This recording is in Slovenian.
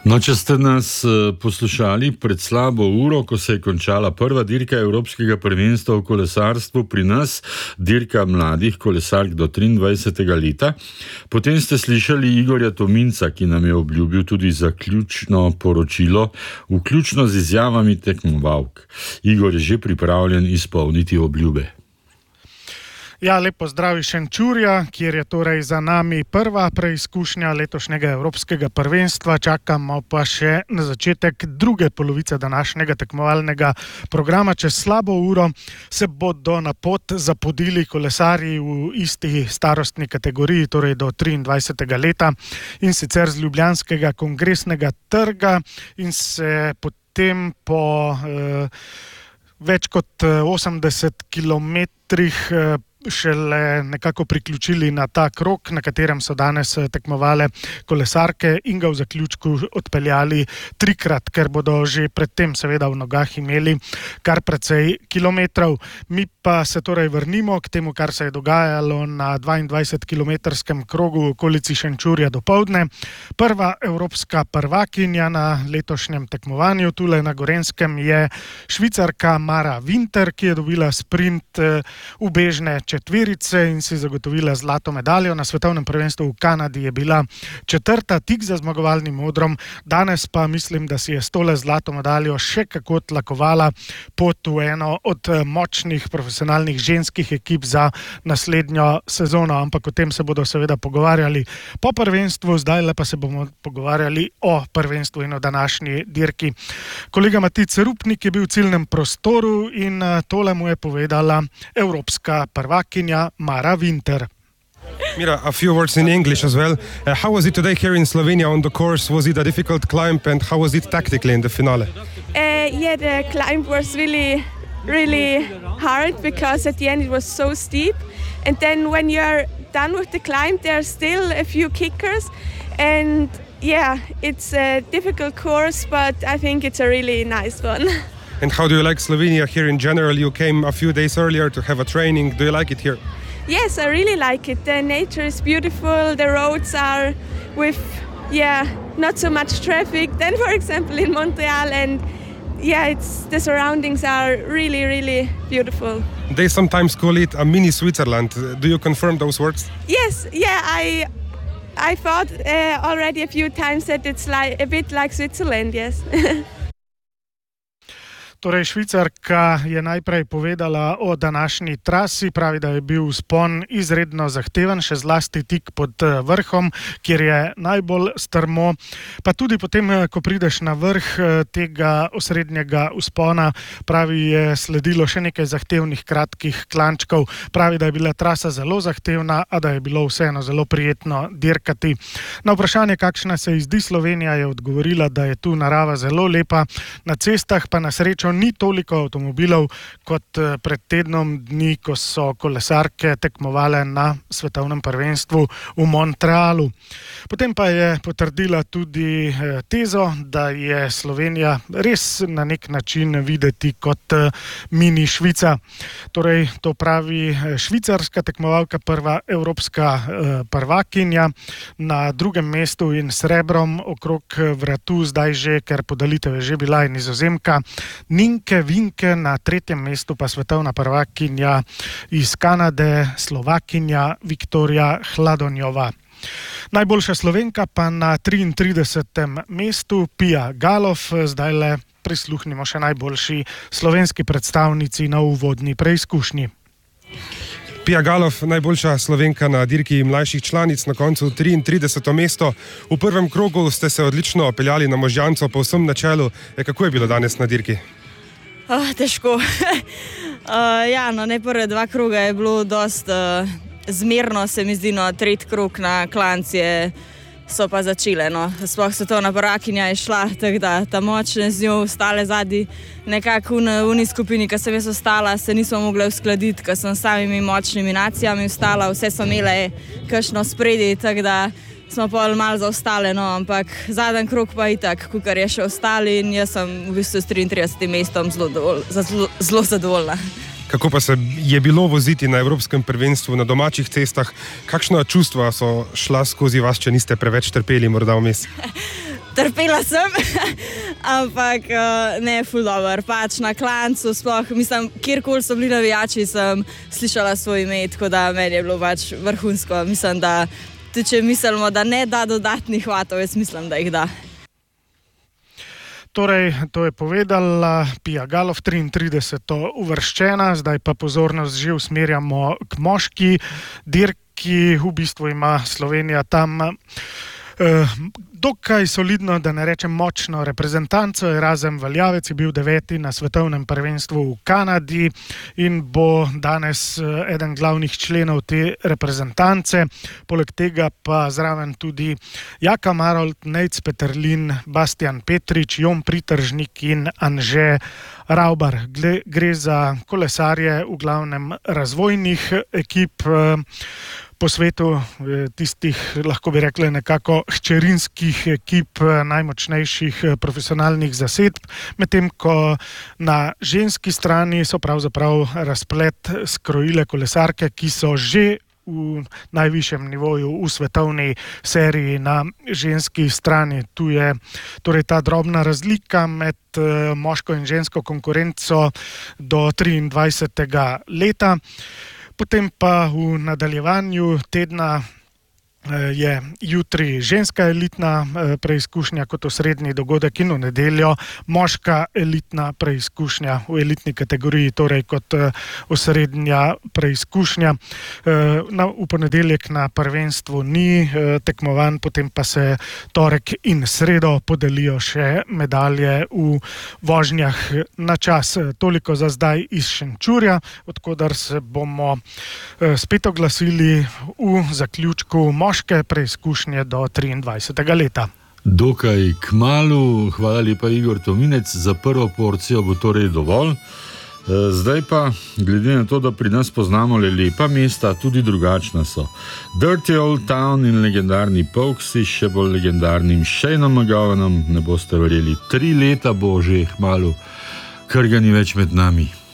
No, če ste nas poslušali pred slabo uro, ko se je končala prva dirka Evropskega prvenstva v kolesarstvu pri nas, dirka mladih kolesark do 23. leta, potem ste slišali Igorja Tominca, ki nam je obljubil tudi zaključno poročilo, vključno z izjavami tekmovalk. Igor je že pripravljen izpolniti obljube. Ja, lepo zdrav iz Šenčurja, kjer je torej za nami prva preizkušnja letošnjega Evropskega prvenstva. Čakamo pa še na začetek druge polovice današnjega tekmovalnega programa. Čez slabo uro se bodo na pot zapodili kolesarji v isti starostni kategoriji, torej do 23. leta, in sicer z Ljubljanskega kongresnega trga, in se potem po več kot 80 kilometrih šele nekako priključili na ta krog, na katerem so danes tekmovale kolesarke, in ga v zaključku odpeljali trikrat, ker bodo že predtem seveda v nogah imeli kar precej kilometrov. Mi pa se torej vrnimo k temu, kar se je dogajalo na 22-kilometrskem krogu v okolici Šenčurja dopoldne. Prva evropska prvakinja na letošnjem tekmovanju tule na Gorenjskem je Švicarka Mara Winter, ki je dobila sprint ubežne četverice in si zagotovila zlato medaljo. Na svetovnem prvenstvu v Kanadi je bila četrta, tik za zmagovalnim odrom. Danes pa mislim, da si je s tole zlato medaljo še kako tlakovala pot v eno od močnih profesionalnih ženskih ekip za naslednjo sezono, ampak o tem se bodo seveda pogovarjali po prvenstvu, zdaj pa se bomo pogovarjali o prvenstvu in o današnji dirki. Kolega Matic Rupnik je bil v ciljnem prostoru in tole mu je povedala evropska prvakinja Mara Winter. Mira, a few words in English as well. How was it today here in Slovenia on the course? Was it a difficult climb, and how was it tactically in the finale? Yeah, the climb was really hard because at the end it was so steep, and then when you're done with the climb there are still a few kickers, and yeah, it's a difficult course, but I think it's a really nice one. And how do you like Slovenia here in general? You came a few days earlier to have a training. Do you like it here? Yes, I really like it. The nature is beautiful. The roads are with, not so much traffic than, for example, in Montreal. And the surroundings are really, really beautiful. They sometimes call it a mini Switzerland. Do you confirm those words? Yes, I thought already a few times that it's like a bit like Switzerland, yes. Torej, Švicarka je najprej povedala o današnji trasi, pravi, da je bil vzpon izredno zahteven, še zlasti tik pod vrhom, kjer je najbolj strmo. Pa tudi potem, ko prideš na vrh tega osrednjega vzpona, pravi, je sledilo še nekaj zahtevnih kratkih klančkov. Pravi, da je bila trasa zelo zahtevna, a da je bilo vseeno zelo prijetno dirkati. Na vprašanje, kakšna se ji zdi Slovenija, je odgovorila, da je tu narava zelo lepa, na cestah pa na srečo ni toliko avtomobilov kot pred tednom dni, ko so kolesarke tekmovale na svetovnem prvenstvu v Montrealu. Potem pa je potrdila tudi tezo, da je Slovenija res na nek način videti kot mini Švica. Torej, to pravi švicarska tekmovalka, prva evropska prvakinja, na drugem mestu in srebrom okrog vratu, zdaj že, ker podalitev je že bila, in Nizozemka Ninke Vinke, na tretjem mestu pa svetovna prvakinja iz Kanade, Slovakinja Viktorija Hladonjova. Najboljša Slovenka pa na 33. mestu Pia Galov. Zdajle prisluhnimo še najboljši slovenski predstavnici na uvodni preizkušnji. Pia Galov, najboljša Slovenka na dirki mlajših članic, na koncu 33. mesto. V prvem krogu ste se odlično peljali na Možjanco, povsem na čelu. Kako je bilo danes na dirki? Težko. Prve dva kroga je bilo dosti zmerno, se mi zdi, tretji krog na klanci so pa začele. Sploh svetovna prvakinja je šla, tako da ta močne z njo ostale zadnji. Nekako v uni skupini, ko sem jaz ostala, se nismo mogli uskladiti, ko sem s samimi močnimi nacijami ostala, vse so imele kakšno spredi, tako da smo pa malo zaostale, ampak zadnji krog pa itak, kukar je še ostali, in jaz sem v bistvu s 33. mestom zelo zadovoljna. Kako pa se je bilo voziti na Evropskem prvenstvu na domačih cestah? Kakšna čustva so šla skozi vas, če niste preveč trpeli morda vmes? Trpela sem, ampak ne ful dobro. Pač na klancu, sploh, mislim, kjerkoli so bili navijači, sem slišala svoj ime, tako da meni je bilo pač vrhunsko. Mislim, da tudi če mislimo, da ne da dodatnih vatov, jaz mislim, da jih da. Torej, to je povedala Pia Galof, 33. uvrščena, zdaj pa pozornost že usmerjamo k moški dirki. V bistvu ima Slovenija tam dokaj solidno, da ne rečem močno reprezentanco. Erazem Valjavec je bil 9. na svetovnem prvenstvu v Kanadi in bo danes eden glavnih členov te reprezentance. Poleg tega pa zraven tudi Jaka Marolt, Nejc Peterlin, Bastian Petrič, Jon Pritržnik in Anže Raubar. Gre za kolesarje v glavnem razvojnih ekip po svetu, tistih, lahko bi rekli, nekako hčerinskih ekip najmočnejših profesionalnih zasedb, medtem ko na ženski strani so pravzaprav razplet skrojile kolesarke, ki so že v najvišjem nivoju v svetovni seriji na ženski strani. Tu je torej ta drobna razlika med moško in žensko konkurenco do 23. leta. Potem pa v nadaljevanju tedna je jutri ženska elitna preizkušnja kot osrednji dogodek in v nedeljo moška elitna preizkušnja v elitni kategoriji, torej kot osrednja preizkušnja. V ponedeljek na prvenstvu ni tekmovanj, potem pa se torek in sredo podelijo še medalje v vožnjah na čas. Toliko za zdaj iz Šenčurja, odkudar se bomo spet oglasili v zaključku preizkušnje do 23. leta. Dokaj kmalu, hvala lepa Igor Tominec, za prvo porcijo bo torej dovolj. Zdaj pa, glede na to, da pri nas poznamo le lepa mesta, tudi drugačna so. Dirty Old Town in legendarni Pokesi, še bolj legendarnim Shaneom McGowanom, ne boste verjeli, 3 leta bo že kmalu, kar ga ni več med nami.